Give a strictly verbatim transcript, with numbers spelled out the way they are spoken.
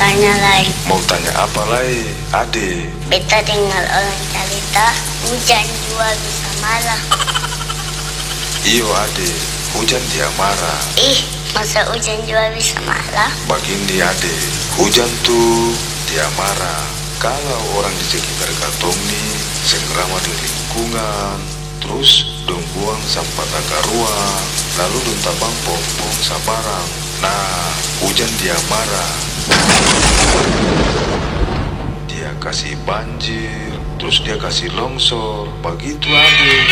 tanya lain. Mau tanya apa lagi, Ade? Beta dengar orang cerita hujan juga bisa marah. Iyo Ade, hujan dia marah. Ih, masa hujan juga bisa marah? Begini Ade, hujan tuh dia marah kalau orang di sekitar katong nih sengkrama di lingkungan, terus dong buang sampah takarua, lalu dong tabang pom-pom sabarang. Nah, hujan dia marah. Dia kasih banjir, terus dia kasih longsor, begitu Ade.